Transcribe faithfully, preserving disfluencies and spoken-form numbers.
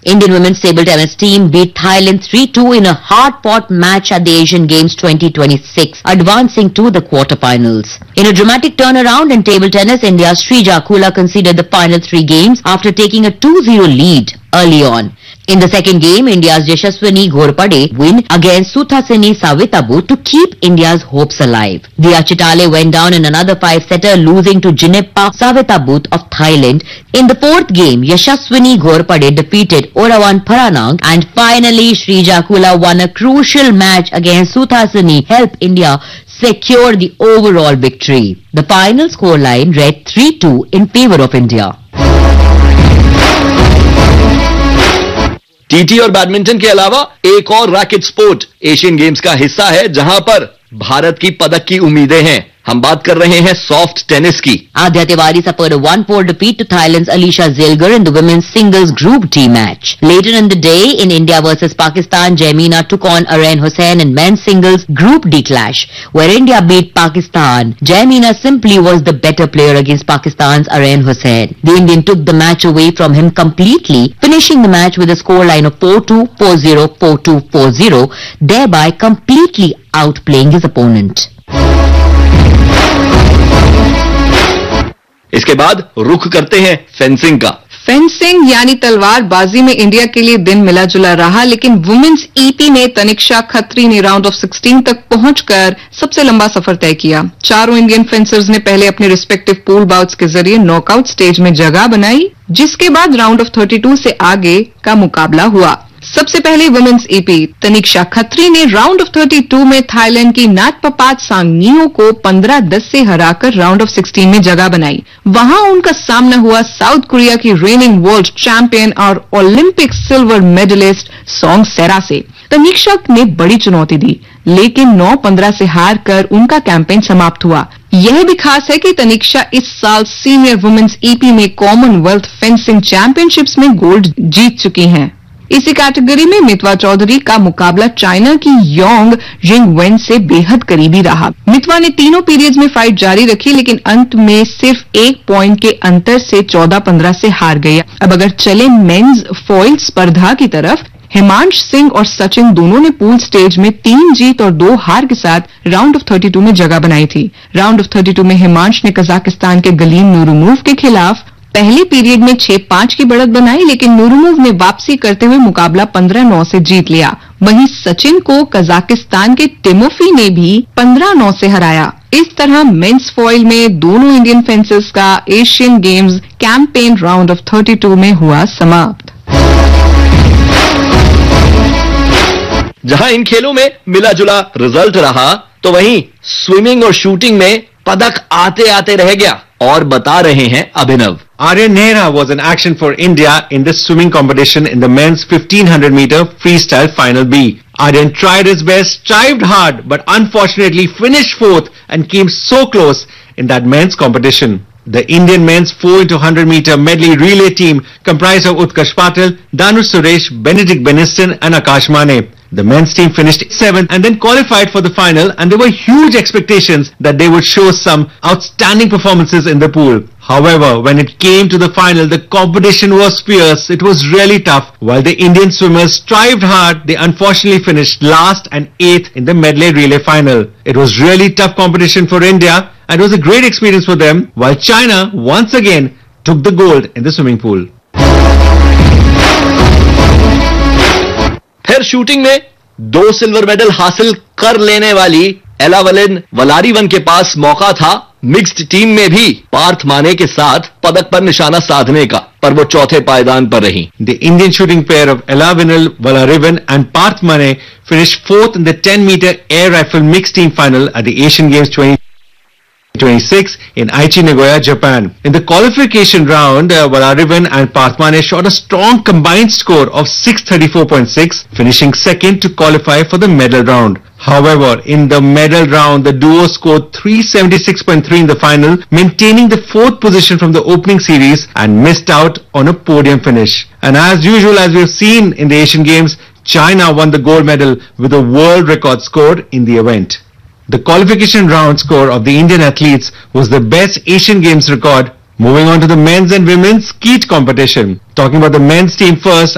Indian women's table tennis team beat Thailand three two in a hard-fought match at the Asian Games twenty twenty-six, advancing to the quarterfinals. In a dramatic turnaround in table tennis, India's Srija Khula conceded the final three games after taking a two zero lead early on. In the second game, India's Yashaswini Ghorpade win against Suthasini Savitabut to keep India's hopes alive. Diya Chitale went down in another five-setter, losing to Jineppa Savitabut of Thailand. In the fourth game, Yashaswini Ghorpade defeated Orawan Paranang, and finally Srija Khula won a crucial match against Suthasini, help India secure the overall victory. The final scoreline read three two in favor of India. TT और badminton के अलावा एक और racket sport Asian games का हिस्सा है जहां पर भारत की पदक की उम्मीदें हैं. हम बात कर रहे हैं सॉफ्ट टेनिस की. Adya Tiwari suffered a one four defeat to Thailand's Alisha Zilgar in the women's singles Group D match. Later in the day, in India versus Pakistan, Jaimina took on Arain Hussain in men's singles Group D clash, where India beat Pakistan. Jaimina simply was the better player against Pakistan's Arain Hussain. The Indian took the match away from him completely, finishing the match with a scoreline of four two, four zero, four two, four zero, thereby completely outplaying his opponent. इसके बाद रुख करते हैं fencing का. Fencing यानी तलवारबाजी में India के लिए दिन मिला जुला रहा, लेकिन वुमेन्स ईपी में तनिक्षा खत्री ने राउंड ऑफ सिक्सटीन तक पहुंचकर सबसे लंबा सफर तय किया. चारों इंडियन फेंसर्स ने पहले अपने रिस्पेक्टिव पूल बाउट्स के जरिए नॉकआउट स्टेज में जगह बनाई, जिसके बाद राउंड ऑफ थर्टी टू से आगे का मुकाबला हुआ. सबसे पहले वुमेन्स ईपी तनिक्षा खत्री ने राउंड ऑफ थर्टी टू में थाईलैंड की नाटपपात सांगनियो को पंद्रह दस से हराकर राउंड ऑफ सिक्सटीन में जगह बनाई. वहां उनका सामना हुआ साउथ कोरिया की रेनिंग वर्ल्ड चैंपियन और ओलंपिक सिल्वर मेडलिस्ट सोंग सेरा से. तनिक्षा ने बड़ी चुनौती दी, लेकिन नौ पंद्रह से हार कर उनका कैंपेन समाप्त हुआ. यह भी खास है कि तनिक्षा इस साल सीनियर वुमेन्स ईपी में कॉमनवेल्थ फेंसिंग चैंपियनशिप्स में गोल्ड जीत चुकी हैं. इसी कैटेगरी में मितवा चौधरी का मुकाबला चाइना की योंग जिंगवेन से बेहद करीबी रहा. मितवा ने तीनों पीरियड्स में फाइट जारी रखी, लेकिन अंत में सिर्फ एक पॉइंट के अंतर से चौदह पंद्रह से हार गई. अब अगर चले मेंस फॉइल स्पर्धा की तरफ, हिमांश सिंह और सचिन दोनों ने पूल स्टेज में तीन जीत और दो हार के साथ राउंड ऑफ थर्टी टू में जगह बनाई थी. राउंड ऑफ थर्टी टू में हिमांश ने कजाकिस्तान के गलीम नूरुमोव के खिलाफ पहले पीरियड में छह पांच की बढ़त बनाई, लेकिन नूरुमोव ने वापसी करते हुए मुकाबला पंद्रह नौ से जीत लिया. वहीं सचिन को कजाकिस्तान के टिमोफी ने भी पंद्रह नौ से हराया. इस तरह मेंस फॉइल में दोनों इंडियन फेंसर्स का Asian games campaign round of thirty two में हुआ समाप्त. जहां इन खेलों में मिला जुला रिजल्ट रहा, तो वहीं स्विमिंग और शूटिंग में पदक आते आते रह गया. और बता रहे हैं अभिनव. Aryan Nehra was in action for India in the swimming competition in the men's fifteen hundred meter freestyle final B. Aryan tried his best, strived hard, but unfortunately finished fourth and came so close in that men's competition. The Indian men's four into one hundred meter medley relay team comprised of Utkarsh Patil, Danu Suresh, Benedict Beniston and Akash Mane. The men's team finished seventh and then qualified for the final, and there were huge expectations that they would show some outstanding performances in the pool. However, when it came to the final, the competition was fierce. It was really tough. While the Indian swimmers strived hard, they unfortunately finished last and eighth in the medley relay final. It was really tough competition for India, and it was a great experience for them, while China once again took the gold in the swimming pool. फिर shooting में दो silver medal हासिल कर लेने वाली एलावलिन वलारीवन के पास मौका था मिक्स्ड टीम में भी पार्थ माने के साथ पदक पर निशाना साधने का, पर वो चौथे पायदान पर रही. The Indian shooting pair of Elavinil Valarivan and Parth Mane finished fourth in the ten meter air rifle mixed team final at the Asian Games twenty twenty-six in Aichi, Nagoya, Japan. In the qualification round, uh, Valarivan and Parth Mane shot a strong combined score of six thirty-four point six, finishing second to qualify for the medal round. However, in the medal round, the duo scored three seventy-six point three in the final, maintaining the fourth position from the opening series and missed out on a podium finish. And as usual, as we have seen in the Asian Games, China won the gold medal with a world record score in the event. The qualification round score of the Indian athletes was the best Asian Games record. Moving on to the men's and women's skeet competition. Talking about the men's team first,